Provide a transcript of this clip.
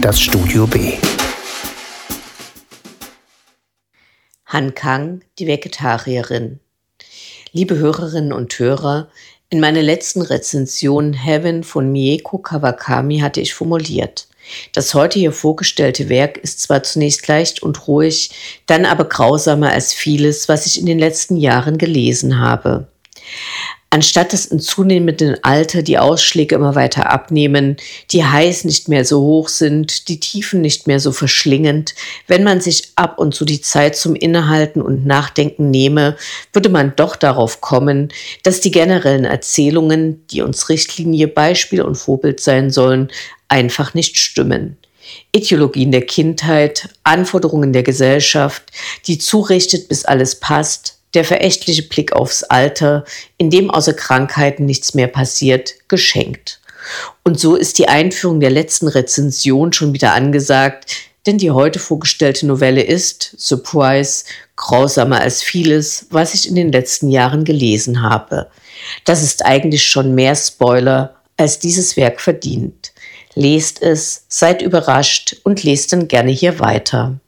das Studio B. Han Kang, die Vegetarierin. Liebe Hörerinnen und Hörer, in meiner letzten Rezension Heaven von Mieko Kawakami hatte ich formuliert: Das heute hier vorgestellte Werk ist zwar zunächst leicht und ruhig, dann aber grausamer als vieles, was ich in den letzten Jahren gelesen habe. Anstatt dass in zunehmendem Alter die Ausschläge immer weiter abnehmen, die Highs nicht mehr so hoch sind, die Tiefen nicht mehr so verschlingend, wenn man sich ab und zu die Zeit zum Innehalten und Nachdenken nehme, würde man doch darauf kommen, dass die generellen Erzählungen, die uns Richtlinie, Beispiel und Vorbild sein sollen, einfach nicht stimmen. Ideologien der Kindheit, Anforderungen der Gesellschaft, die zurichtet, bis alles passt, der verächtliche Blick aufs Alter, in dem außer Krankheiten nichts mehr passiert, geschenkt. Und so ist die Einführung der letzten Rezension schon wieder angesagt, denn die heute vorgestellte Novelle ist, Surprise, grausamer als vieles, was ich in den letzten Jahren gelesen habe. Das ist eigentlich schon mehr Spoiler, als dieses Werk verdient. Lest es, seid überrascht und lest dann gerne hier weiter.